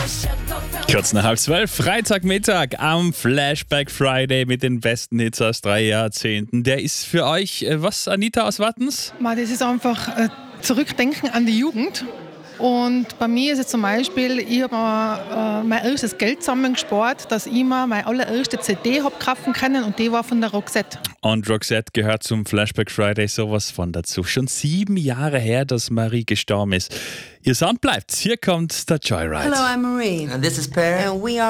Kurz nach 11:30, Freitagmittag am Flashback Friday mit den besten Hits aus 3 Jahrzehnten. Der ist für euch, was, Anita aus Wattens? Das ist einfach Zurückdenken an die Jugend. Und bei mir ist es zum Beispiel, ich habe mir mein erstes Geld zusammengespart, dass ich mir meine allererste CD habe kaufen können und die war von der Roxette. Und Roxette gehört zum Flashback Friday sowas von dazu. Schon 7 Jahre her, dass Marie gestorben ist. Ihr Sound bleibt. Hier kommt der Joyride. Hello, I'm Marie. And this is Per. And we are